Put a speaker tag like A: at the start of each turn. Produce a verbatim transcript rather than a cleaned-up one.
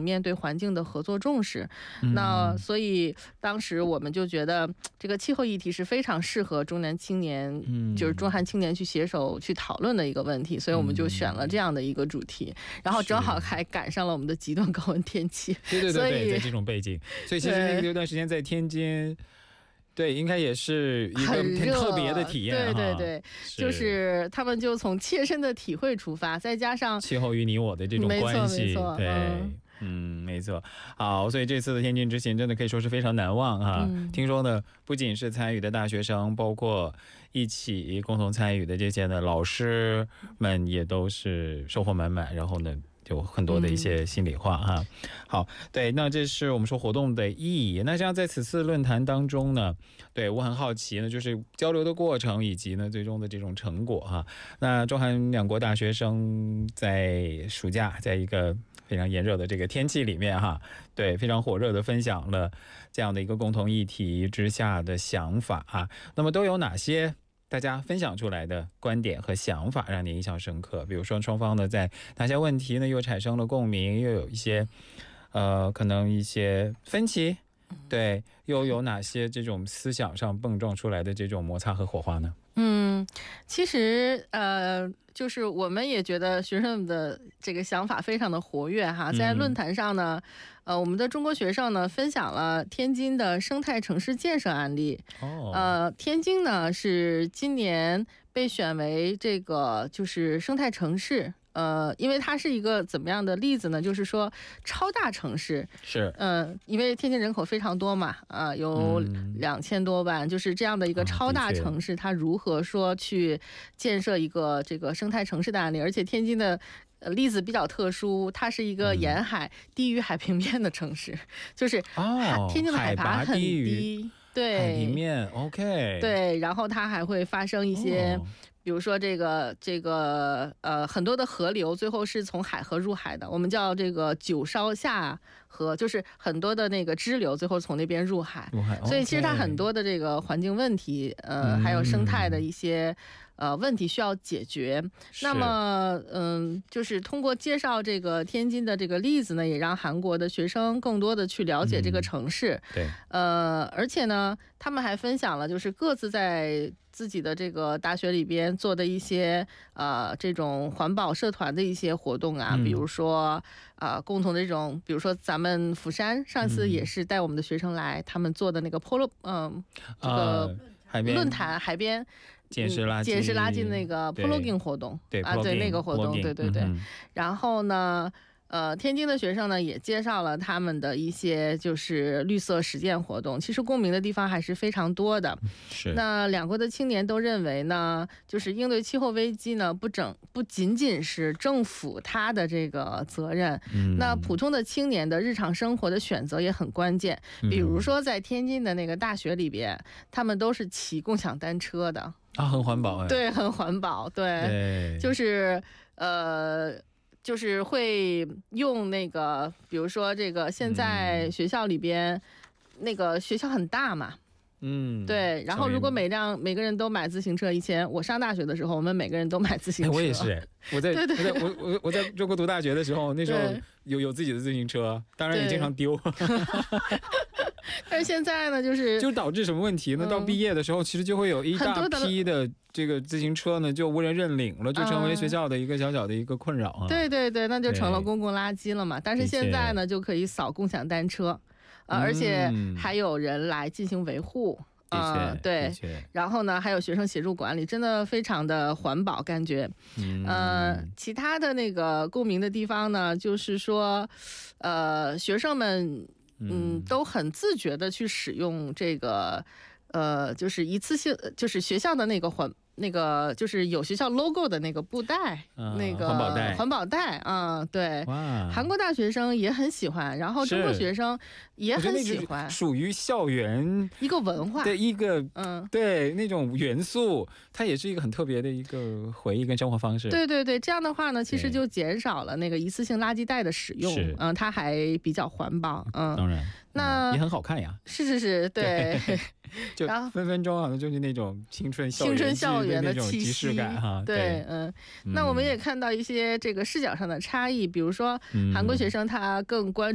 A: 面对环境的合作重视。嗯、那所以当时我们就觉得这个气候议题是非常适合中南青年，嗯、就是中韩青年去携手去讨论的一个问题，所以我们就选了这样的一个主题，嗯、然后正好还赶上了我们的极端高温天气。
B: 对对对对，在这种背景，所以其实那个段时间在天津。对，应该也是一个很特别的体验。
A: 对对对，就是他们就从切身的体会出发，再加上
B: 气候与你我的这种关系。
A: 没错没错，
B: 对。嗯嗯，没错。好，所以这次的天津之行真的可以说是非常难忘啊！嗯、听说呢，不仅是参与的大学生，包括一起共同参与的这些呢老师们，也都是收获满满。然后呢，有很多的一些心里话哈。嗯、好，对，那这是我们说活动的意义。那像在此次论坛当中呢，对我很好奇呢，就是交流的过程以及呢最终的这种成果哈。那中韩两国大学生在暑假，在一个非常炎热的这个天气里面哈，对，非常火热的分享了这样的一个共同议题之下的想法啊。那么都有哪些大家分享出来的观点和想法让你印象深刻？比如说双方呢在哪些问题呢又产生了共鸣，又有一些呃可能一些分歧，对，又有哪些这种思想上蹦撞出来的这种摩擦和火花呢？
A: 嗯，其实呃，就是我们也觉得学生们的这个想法非常的活跃哈。在论坛上呢，嗯、呃，我们的中国学生呢分享了天津的生态城市建设案例。哦，呃，天津呢是今年被选为这个就是生态城市。呃，因为它是一个怎么样的例子呢？就是说，超大城市是，嗯、呃，因为天津人口非常多嘛，啊、呃，有两千多万、嗯，就是这样的一个超大城市，它如何说去建设一个这个生态城市的案例？而且天津的呃例子比较特殊，它是一个沿海低于海平面的城市，就是
B: 哦，
A: 天津的海拔很
B: 低，
A: 对，
B: 海平面 OK，
A: 对，然后它还会发生一些。哦，比如说这个这个呃很多的河流最后是从海河入海的，我们叫这个九烧下河，就是很多的那个支流最后从那边入海，入海，所以其实它很多的这个环境问题，呃，嗯、还有生态的一些呃问题需要解决。那么嗯，就是通过介绍这个天津的这个例子呢，也让韩国的学生更多的去了解这个城市。嗯、对，呃，而且呢，他们还分享了就是各自在自己的这个大学里边做的一些呃这种环保社团的一些活动啊，嗯、比如说呃共同的这种，比如说咱们釜山上次也是带我们的学生来，嗯、他们做的那个 polo 嗯、呃、这个论坛、呃、海边
B: 捡拾垃圾
A: 捡拾垃圾那个 plogging 活动，
B: 对
A: 啊对那个活动，对对对，
B: 嗯、
A: 然后呢。呃，天津的学生呢也介绍了他们的一些就是绿色实践活动，其实共鸣的地方还是非常多的。是，那两国的青年都认为呢，就是应对气候危机呢，不整不仅仅是政府他的这个责任，嗯、那普通的青年的日常生活的选择也很关键。比如说在天津的那个大学里边，他们都是骑共享单车的
B: 啊，很环保哎，
A: 对，很环保，对，对就是呃。就是会用那个，比如说这个，现在学校里边，嗯、那个学校很大嘛，嗯，对。然后如果每辆每个人都买自行车，以前我上大学的时候，我们每个人都买自行车。
B: 哎、我也是，我在对对对我在我我我在中国读大学的时候，那时候有有自己的自行车，当然也经常丢。
A: 但是现在呢，就是
B: 就导致什么问题呢？嗯、到毕业的时候，其实就会有一大批的这个自行车呢，就无人认领了，就成为学校的一个小小的一个困扰啊。
A: 嗯、对对对，那就成了公共垃圾了嘛。但是现在呢，就可以扫共享单车，呃，而且还有人来进行维护。
B: 呃，
A: 对，然后呢，还有学生协助管理，真的非常的环保感觉。嗯，呃，其他的那个共鸣的地方呢，就是说，呃，学生们。嗯，都很自觉的去使用这个，呃，就是一次性，就是学校的那个环，那个就是有学校 logo 的那个布袋，呃、那个
B: 环保袋，
A: 环保袋啊、嗯，对，韩国大学生也很喜欢，然后中国学生也很喜欢，
B: 属于校园
A: 一个文化，
B: 对一个，嗯，对那种元素，它也是一个很特别的一个回忆跟生活方式。
A: 对对对，这样的话呢，其实就减少了那个一次性垃圾袋的使用，嗯，它还比较环保，嗯，
B: 当然，
A: 那、
B: 嗯、也很好看呀。
A: 是是是，对，
B: 对就分分钟好像就是那种青春校园
A: 青春校园的气
B: 息感哈。
A: 对，对嗯，那我们也看到一些这个视角上的差异，比如说韩国学生他更关注